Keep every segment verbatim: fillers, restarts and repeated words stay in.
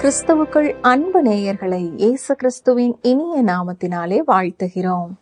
கிறிஸ்துவுக்குள் அன்பு நேயர்களை இயேசு கிறிஸ்துவின் இனிய நாமத்தினாலே வாழ்த்துகிறோம்.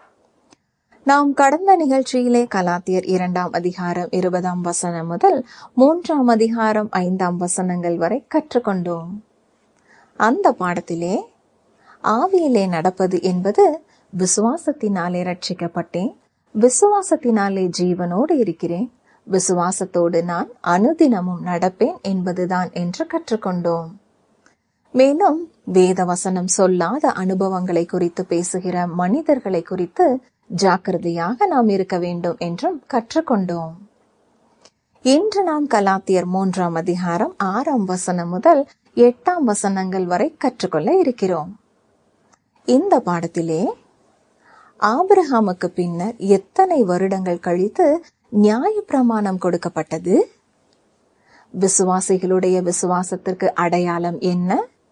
நாம் கடந்த நிகழ்ச்சியிலே கலாத்தியர் இரண்டாம் அதிகாரம் இருபதாம் வசனம் முதல் மூன்றாம் அதிகாரம் ஐந்தாம் வசனங்கள் வரை கற்றுக்கொண்டோம். அந்த பாடத்திலே ஆவியிலே நடப்பது என்பது விசுவாசத்தினாலே ரட்சிக்கப்பட்டேன், விசுவாசத்தினாலே ஜீவனோடு இருக்கிறேன், விசுவாசத்தோடு நான் அனுதினமும் நடப்பேன் என்பதுதான் என்று கற்றுக்கொண்டோம். மேலும் வேத வசனம் சொல்லாத அனுபவங்களை குறித்து பேசுகிற மனிதர்களை குறித்து ஜாக்கிரதையாக நாம் இருக்க வேண்டும் என்றும் கற்றுக்கொண்டோம். இன்று நாம் கலாத்தியர் மூன்றாம் அதிகாரம் ஆறாம் வசனம் முதல் எட்டாம் வசனங்கள் வரை கற்றுக்கொள்ள இருக்கிறோம். இந்த பாடத்திலே ஆபிரகாமுக்கு பின்னர் எத்தனை வருடங்கள் கழித்து நியாயப்பிரமாணம் கொடுக்கப்பட்டது? விசுவாசிகளுடைய விசுவாசத்திற்கு அடையாளம் என்ன?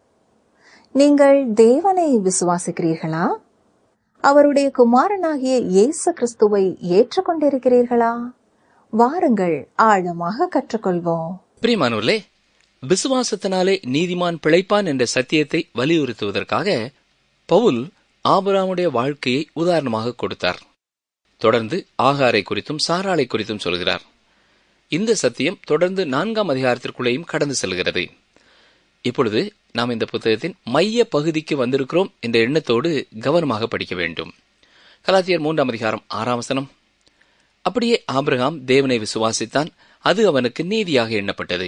நீங்கள் தேவனை விசுவாசிக்கிறீர்களா? அவருடைய குமாரனாகிய இயேசு கிறிஸ்துவை ஏற்றுக்கொண்டிருக்கிறீர்களா? வாருங்கள் ஆழமாக கற்றுக்கொள்வோம். பிரியமானவர்களே, விசுவாசத்தினாலே நீதிமான் பிழைப்பான் என்ற சத்தியத்தை வலியுறுத்துவதற்காக பவுல் ஆபிரகாமுடைய வாழ்க்கையை உதாரணமாக கொடுத்தார். தொடர்ந்து ஆகாரை குறித்தும் சாராளை குறித்தும் சொல்கிறார். இந்த சத்தியம் தொடர்ந்து நான்காம் அதிகாரத்திற்குள்ளேயும் கடந்து செல்கிறது. இப்பொழுது நாம் இந்த புத்தகத்தின் மைய பகுதிக்கு வந்திருக்கிறோம் என்ற எண்ணத்தோடு கவனமாக படிக்க வேண்டும். கலாத்தியர் மூன்றாம் அதிகாரம் ஆறாம் வசனம். அப்படியே ஆபிரகாம் தேவனை விசுவாசித்தான், அது அவனுக்கு நீதியாக எண்ணப்பட்டது.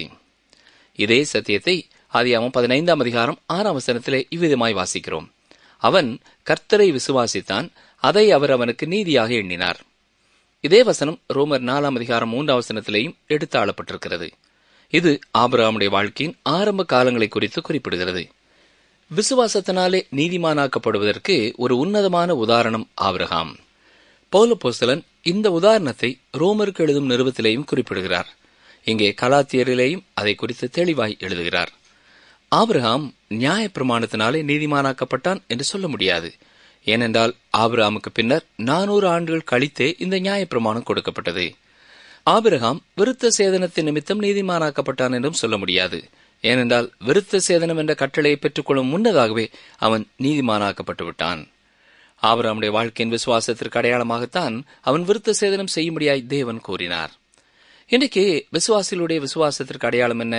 இதே சத்தியத்தை ஆதியாகமம் பதினைந்தாம் அதிகாரம் ஆறாம் வசனத்திலே இவ்விதமாய் வாசிக்கிறோம். அவன் கர்த்தரை விசுவாசித்தான், அதை அவர் அவனுக்கு நீதியாக எண்ணினார். இதே வசனம் ரோமர் நாலாம் அதிகாரம் மூன்றாம் வசனத்திலேயும் எடுத்து ஆளப்பட்டிருக்கிறது. இது ஆபிரகாமுடைய வாழ்க்கையின் ஆரம்ப காலங்களை குறித்து குறிப்பிடுகிறது. விசுவாசத்தினாலே நீதிமானாக்கப்படுவதற்கு ஒரு உன்னதமான உதாரணம் ஆபிரகாம். பவுல் அப்போஸ்தலன் இந்த உதாரணத்தை ரோமருக்கு எழுதும் நிருபத்திலேயும் குறிப்பிடுகிறார். இங்கே கலாத்தியரிலேயும் அதை குறித்து தெளிவாய் எழுதுகிறார். ஆபிரகாம் நியாயப்பிரமாணத்தினாலே நீதிமானாக்கப்பட்டான் என்று சொல்ல முடியாது. ஏனென்றால் ஆபிரகாமுக்கு பின்னர் நானூறு ஆண்டுகள் கழித்தே இந்த நியாயப்பிரமாணம் கொடுக்கப்பட்டது. ஆபிரகாம் விருத்த சேதனத்தின் நிமித்தம் நீதிமானாக்கப்பட்டான் என்றும் சொல்ல முடியாது. ஏனென்றால் விருத்த சேதனம் என்ற கட்டளையை பெற்றுக்கொள்ளும் முன்னதாகவே அவன் நீதிமானாக்கப்பட்டு விட்டான். ஆபிரகாமுடைய வாழ்க்கையின் விசுவாசத்திற்கு அடையாளமாகத்தான் அவன் விருத்த சேதனம் செய்யும்படியாய் தேவன் கூறினார். இன்றைக்கு விசுவாசிகளுடைய விசுவாசத்திற்கு அடையாளம் என்ன?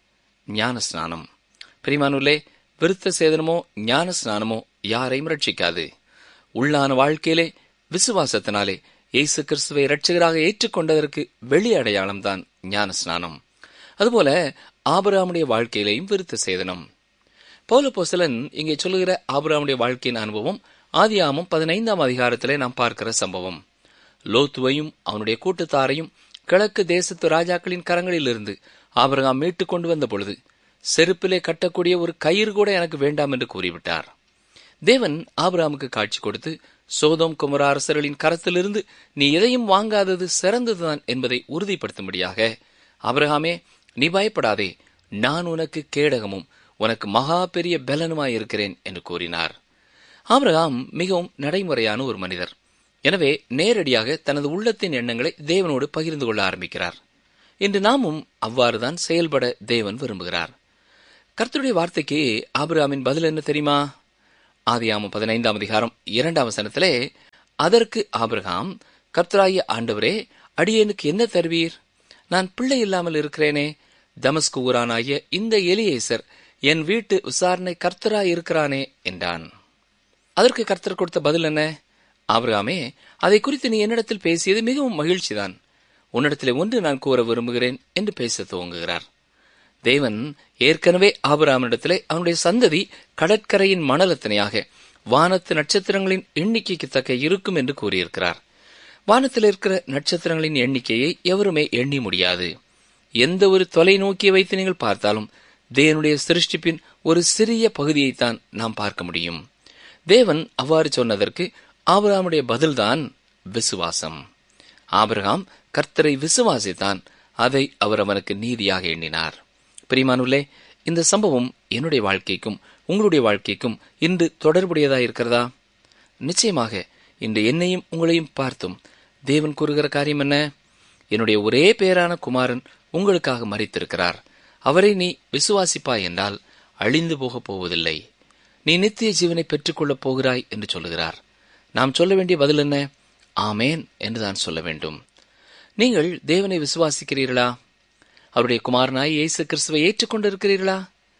ஞான ஸ்நானம். பிரியமானவர்களே, விருத்த சேதனமோ ஞான ஸ்நானமோ யாரையும் ரட்சிக்காது. உள்ளான வாழ்க்கையிலே விசுவாசத்தினாலே இயேசு கிறிஸ்துவை இரட்சகராக ஏற்றுக்கொண்டதற்கு வெளி அடையாளம்தான் ஞான ஸ்நானம். அதுபோல ஆபிரகாமுடைய வாழ்க்கையிலேயும் விருத்த சேதனம். பவுல் அப்போஸ்தலன் இங்கே சொல்லுகிற ஆபிரகாமுடைய வாழ்க்கையின் அனுபவம் ஆதியாகமம் பதினைந்தாம் அதிகாரத்திலே நாம் பார்க்கிற சம்பவம். லோத்துவையும் அவனுடைய கூட்டத்தாரையும் கிழக்கு தேசத்து ராஜாக்களின் கரங்களிலிருந்து ஆபிரகாம் மீட்டுக் கொண்டு வந்த பொழுது செருப்பிலே கட்டக்கூடிய ஒரு கயிறு கூட எனக்கு வேண்டாம் என்று கூறிவிட்டார். தேவன் ஆபிரகாமுக்கு காட்சி கொடுத்து சோதோம் குமரா அரசர்களின் கரத்திலிருந்து நீ எதையும் வாங்காதது சிறந்ததுதான் என்பதை உறுதிப்படுத்தும்படியாக, ஆபிரகாமே, நீ பயப்படாதே, நான் உனக்கு கேடகமும் உனக்கு மகா பெரிய பலனுமாயிருக்கிறேன் என்று கூறினார். ஆபிரகாம் மிகவும் நடைமுறையான ஒரு மனிதர். எனவே நேரடியாக தனது உள்ளத்தின் எண்ணங்களை தேவனோடு பகிர்ந்து கொள்ள ஆரம்பிக்கிறார். இன்று நாமும் அவ்வாறுதான் செயல்பட தேவன் விரும்புகிறார். கர்த்தருடைய வார்த்தைக்கு ஆபிரகாமின் பதில் என்ன தெரியுமா? ஆதியாகமம் பதினைந்தாம் அதிகாரம் இரண்டாம் வசனத்திலே, அதற்கு ஆபிரகாம், கர்த்தராகிய ஆண்டவரே, அடியேனுக்கு என்ன தருவீர்? நான் பிள்ளை இல்லாமல் இருக்கிறேனே. தமஸ்கு ஊரானாகிய இந்த எலியேசர் என் வீட்டு விசாரணை கர்த்தராய் இருக்கிறானே என்றான். அதற்கு கர்த்தர் கொடுத்த பதில் என்ன? ஆபிரகாமே, அதை குறித்து நீ என்னிடத்தில் பேசியது மிகவும் மகிழ்ச்சிதான். உன்னிடத்திலே ஒன்று நான் கூற விரும்புகிறேன் என்று பேச துவங்குகிறார். தேவன் ஏற்கனவே ஆபிரகாமிடத்திலே அவனுடைய சந்ததி கடற்கரையின் மணலத்தனையாக வானத்து நட்சத்திரங்களின் எண்ணிக்கைக்கு தக்க இருக்கும் என்று கூறியிருக்கிறார். வானத்தில் இருக்கிற நட்சத்திரங்களின் எண்ணிக்கையை எவருமே எண்ணி முடியாது. எந்த ஒரு தொலைநோக்கியை வைத்து நீங்கள் பார்த்தாலும் தேவனுடைய சிருஷ்டிப்பின் ஒரு சிறிய பகுதியைத்தான் நாம் பார்க்க முடியும். தேவன் அவ்வாறு சொன்னதற்கு ஆபிரகாமுடைய பதில்தான் விசுவாசம். ஆபிரகாம் கர்த்தரை விசுவாசித்தான், அதை அவர் அவனுக்கு நீதியாக எண்ணினார். பிரியமானவர்களே, இந்த சம்பவம் என்னுடைய வாழ்க்கைக்கும் உங்களுடைய வாழ்க்கைக்கும் இன்று தொடர்புடையதா இருக்கிறதா? நிச்சயமாக இன்று என்னையும் உங்களையும் பார்த்தும் தேவன் கூறுகிற காரியம் என்ன? என்னுடைய ஒரே பேரான குமாரன் உங்களுக்காக மரித்திருக்கிறார். அவரை நீ விசுவாசிப்பாய் என்றால் அழிந்து போகப் போவதில்லை, நீ நித்திய ஜீவனை பெற்றுக்கொள்ளப் போகிறாய் என்று சொல்லுகிறார். நாம் சொல்ல வேண்டிய பதில் என்ன? ஆமேன் என்று தான் சொல்ல வேண்டும். நீங்கள் தேவனை விசுவாசிக்கிறீர்களா? அவருடைய குமாரனாய் இயேசு கிறிஸ்துவை ஏற்றுக்கொண்டிருக்கிறீர்களா?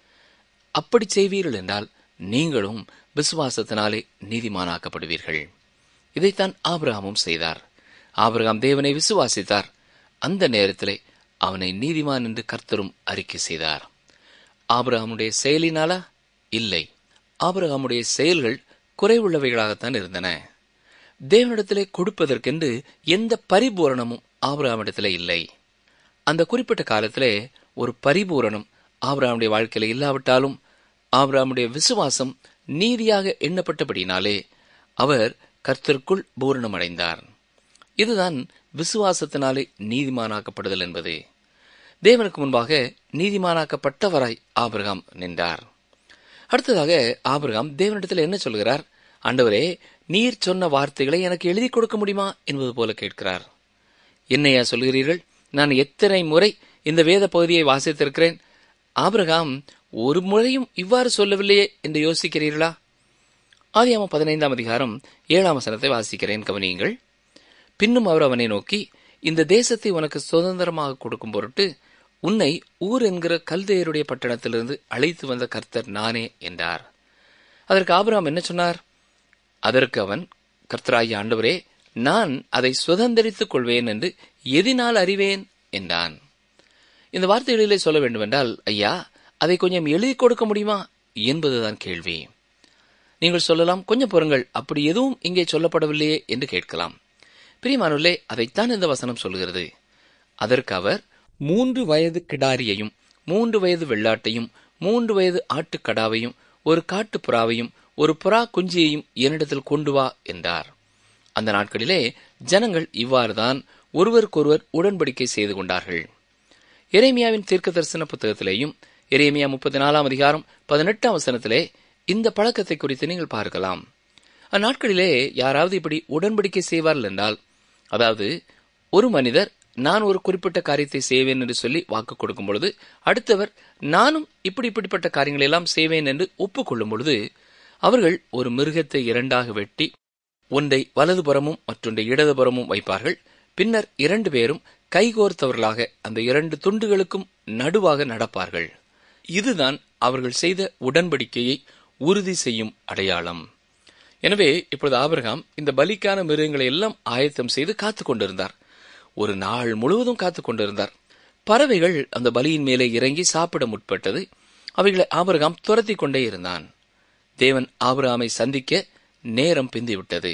அப்படி செய்வீர்கள் என்றால் நீங்களும் விசுவாசத்தினாலே நீதிமானாக்கப்படுவீர்கள். இதைத்தான் ஆபிரகாமும் செய்தார். ஆபிரகாம் தேவனை விசுவாசித்தார். அந்த நேரத்திலே அவனை நீதிமான் என்று கர்த்தரும் அறிக்கை செய்தார். ஆபிரகாமுடைய செயலினாலா? இல்லை. ஆபிரகாமுடைய செயல்கள் குறைவுள்ளவைகளாகத்தான் இருந்தன. தேவனிடத்திலே கொடுப்பதற்கென்று எந்த பரிபூரணமும் ஆபிரகாமிடத்திலே இல்லை. அந்த குறிப்பிட்ட காலத்திலே ஒரு பரிபூரணம் ஆபிரகாமுடைய வாழ்க்கையில இல்லாவிட்டாலும் ஆபிரகாமுடைய விசுவாசம் நீதியாக எண்ணப்பட்டபடினாலே அவர் கர்த்தருக்குள் பூரணமடைந்தார். இதுதான் விசுவாசத்தினாலே நீதிமானாக்கப்படுதல் என்பது. தேவனுக்கு முன்பாக நீதிமானாக்கப்பட்டவராய் ஆபிரகாம் நின்றார். அடுத்ததாக ஆபிரகாம் தேவனிடத்தில் என்ன சொல்கிறார்? ஆண்டவரே, நீர் சொன்ன வார்த்தைகளை எனக்கு எழுதி கொடுக்க முடியுமா என்பது போல கேட்கிறார். என்னையா சொல்கிறீர்கள்? நான் எத்தனை முறை இந்த வேத பகுதியை வாசித்திருக்கிறேன். ஆபிரகாம் ஒரு முறையும் இவ்வாறு சொல்லவில்லையே என்று யோசிக்கிறீர்களா? ஆதியாகமம் பதினைந்தாம் அதிகாரம் ஏழாம் வசனத்தை வாசிக்கிறேன், கவனியுங்கள். பின்னும் அவர் அவனை நோக்கி, இந்த தேசத்தை உனக்கு சுதந்திரமாக கொடுக்கும் பொருட்டு உன்னை ஊர் என்கிற கல்தேயருடைய பட்டணத்திலிருந்து அழைத்து வந்த கர்த்தர் நானே என்றார். அதற்கு ஆபிரகாம் என்ன சொன்னார்? அதற்கு அவன், கர்த்தராகிய ஆண்டவரே, நான் அதை சுதந்திரித்துக் கொள்வேன் என்று எதினால் அறிவேன் என்றான். இந்த வார்த்தைகளிலே சொல்ல வேண்டுமென்றால், ஐயா, அதை கொஞ்சம் எழுதி கொடுக்க முடியுமா என்பதுதான் கேள்வி. நீங்கள் சொல்லலாம், கொஞ்சம் பொறுங்கள், அப்படி எதுவும் இங்கே சொல்லப்படவில்லையே என்று கேட்கலாம். பிரியமானவர்களே, அதைத்தான் இந்த வசனம் சொல்கிறது. அதற்கு அவர், மூன்று வயது கிடாரியையும் மூன்று வயது வெள்ளாட்டையும் மூன்று வயது ஆட்டுக்கடாவையும் ஒரு காட்டு புறாவையும் ஒரு புறா குஞ்சியையும் என்னிடத்தில் கொண்டு வா என்றார். அந்த நாட்களிலே ஜனங்கள் இவ்வாறுதான் ஒருவருக்கொருவர் உடன்படிக்கை செய்து கொண்டார்கள். எரேமியாவின் தீர்க்க தரிசன புத்தகத்திலேயும் எரேமியா முப்பத்தி நாலாம் அதிகாரம் பதினெட்டாம் வசனத்திலே இந்த பழக்கத்தை குறித்து நீங்கள் பார்க்கலாம். அந்நாட்களிலே யாராவது இப்படி உடன்படிக்கை செய்வார்கள் என்றால், அதாவது ஒரு மனிதர் நான் ஒரு குறிப்பிட்ட காரியத்தை செய்வேன் என்று சொல்லி வாக்கு கொடுக்கும் பொழுது அடுத்தவர் நானும் இப்படி இப்படிப்பட்ட காரியங்களை எல்லாம் செய்வேன் என்று ஒப்புக்கொள்ளும் பொழுது அவர்கள் ஒரு மிருகத்தை இரண்டாக வெட்டி ஒன்றை வலதுபுறமும் மற்றொன்றை இடதுபுறமும் வைப்பார்கள். பின்னர் இரண்டு பேரும் கைகோர்த்தவர்களாக அந்த இரண்டு துண்டுகளுக்கும் நடுவாக நடப்பார்கள். இதுதான் அவர்கள் செய்த உடன்படிக்கையை உறுதி செய்யும் அடையாளம். எனவே இப்பொழுது ஆபிரகாம் இந்த பலிக்கான மிருகங்களை எல்லாம் ஆயத்தம் செய்து காத்துக் கொண்டிருந்தார். ஒரு நாள் முழுவதும் காத்துக் கொண்டிருந்தார். பறவைகள் அந்த பலியின் மேலே இறங்கி சாப்பிட முற்பட்டது. அவைகளை ஆபிரகாம் துரத்தி கொண்டே இருந்தான். தேவன் ஆபிரகாமை சந்திக்க நேரம் பிந்திவிட்டது.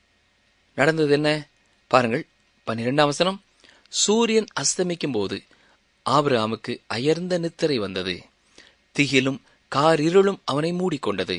நடந்தது என்ன பாருங்கள். பன்னிரெண்டாம் வசனம், சூரியன் அஸ்தமிக்கும் போது ஆபிரகாமுக்கு அயர்ந்த நித்திரை வந்தது, திகிலும் காரிருளும் அவனை மூடிக்கொண்டது.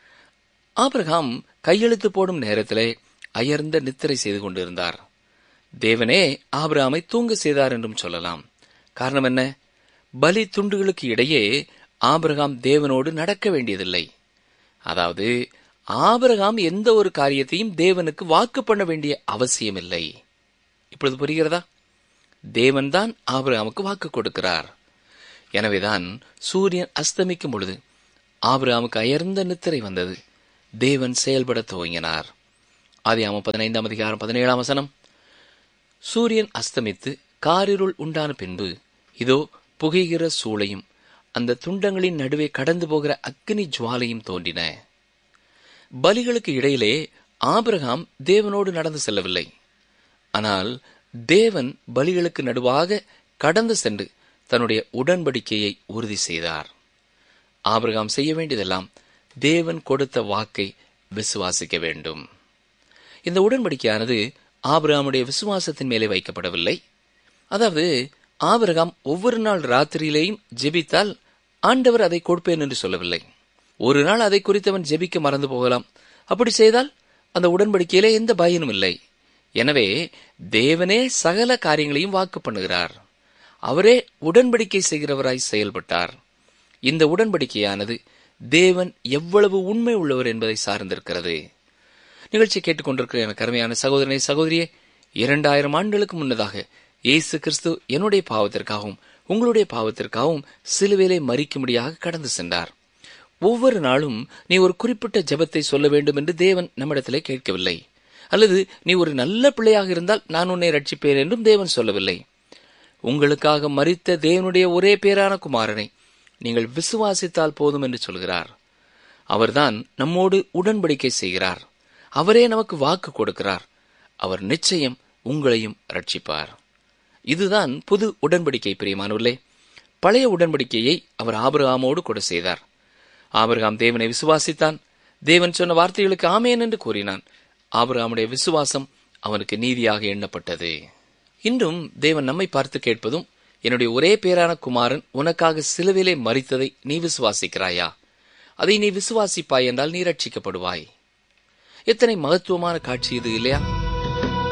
ஆபிரகாம் கையெழுத்து போடும் நேரத்திலே அயர்ந்த நித்திரை செய்து கொண்டிருந்தார். தேவனே ஆபிரகாமை தூங்க செய்தார் என்றும் சொல்லலாம். காரணம் என்ன? பலி துண்டுகளுக்கு இடையே ஆபிரகாம் தேவனோடு நடக்க வேண்டியதில்லை. அதாவது ஆபிரகாம் எந்த ஒரு காரியத்தையும் தேவனுக்கு வாக்கு பண்ண வேண்டிய அவசியம் இல்லை. இப்பொழுது புரிகிறதா? தேவன்தான் ஆபிரகாமுக்கு வாக்கு கொடுக்கிறார். எனவேதான் சூரியன் அஸ்தமிக்கும் பொழுது ஆபிரகாமுக்கு அயர்ந்த நித்திரை வந்தது. தேவன் செயல்பட துவங்கினார். ஆதியாகமம் பதினைந்தாம் அதிகாரம் பதினேழாம் வசனம், சூரியன் அஸ்தமித்து காரிருள் உண்டான பின்பு இதோ புகைகிற சூளையும் அந்த துண்டங்களின் நடுவே கடந்து போகிற அக்கினி ஜுவாலையும் தோன்றின. பலிகளுக்கு இடையிலே ஆபிரகாம் தேவனோடு நடந்து செல்லவில்லை. ஆனால் தேவன் பலிகளுக்கு நடுவாக கடந்து சென்று தன்னுடைய உடன்படிக்கையை உறுதி செய்தார். ஆபிரகாம் செய்ய வேண்டியதெல்லாம் தேவன் கொடுத்த வாக்கை விசுவாசிக்க வேண்டும். இந்த உடன்படிக்கையானது ஆபிரகாமுடைய விசுவாசத்தின் மேலே வைக்கப்படவில்லை. அதாவது ஆபிரகாம் ஒவ்வொரு நாள் ராத்திரியிலேயும் ஜெபித்தால் ஆண்டவர் அதை கொடுப்பேன் என்று சொல்லவில்லை. ஒரு நாள் அதை குறித்தவன் ஜெபிக்க மறந்து போகலாம். அப்படி செய்தால் அந்த உடன்படிக்கையிலே எந்த பயனும் இல்லை. எனவே தேவனே சகல காரியங்களையும் வாக்கு பண்ணுகிறார். அவரே உடன்படிக்கை செய்கிறவராய் செயல்பட்டார். இந்த உடன்படிக்கையானது தேவன் எவ்வளவு உண்மை உள்ளவர் என்பதை சார்ந்திருக்கிறது. நிகழ்ச்சி கேட்டுக்கொண்டிருக்கிற எனக்கு அருமையான சகோதரனை சகோதரியே, இரண்டாயிரம் ஆண்டுகளுக்கு முன்னதாக இயேசு கிறிஸ்து என்னுடைய பாவத்திற்காகவும் உங்களுடைய பாவத்திற்காகவும் சிலுவையிலே மரிக்கும்படியாக கடந்து சென்றார். ஒவ்வொரு நாளும் நீ ஒரு குறிப்பிட்ட ஜெபத்தை சொல்ல வேண்டும் என்று தேவன் நம்மிடத்திலே கேட்கவில்லை. அல்லது நீ ஒரு நல்ல பிள்ளையாக இருந்தால் நான் உன்னை ரட்சிப்பேன் என்றும் தேவன் சொல்லவில்லை. உங்களுக்காக மரித்த தேவனுடைய ஒரே பேரான குமாரனை நீங்கள் விசுவாசித்தால் போதும் என்று சொல்கிறார். அவர்தான் நம்மோடு உடன்படிக்கை செய்கிறார். அவரே நமக்கு வாக்கு கொடுக்கிறார். அவர் நிச்சயம் உங்களையும் ரட்சிப்பார். இதுதான் புது உடன்படிக்கை. பிரியமானவர்களே, பழைய உடன்படிக்கையை அவர் ஆபிரகாமோடு கூட செய்தார். ஆபிரகாம் தேவனை விசுவாசித்தான். தேவன் சொன்ன வார்த்தைகளுக்கு ஆமேன் என்று கூறினான். ஆபிரகாமுடைய விசுவாசம் அவனுக்கு நீதியாக எண்ணப்பட்டது. இன்றும் தேவன் நம்மை பார்த்து கேட்பதும், என்னுடைய ஒரே பேரான குமாரன் உனக்காக சிலுவையிலே மரித்ததை நீ விசுவாசிக்கிறாயா? அதை நீ விசுவாசிப்பாய் என்றால் நீ ரட்சிக்கப்படுவாய். எத்தனை மகத்துவமான காட்சி இது இல்லையா?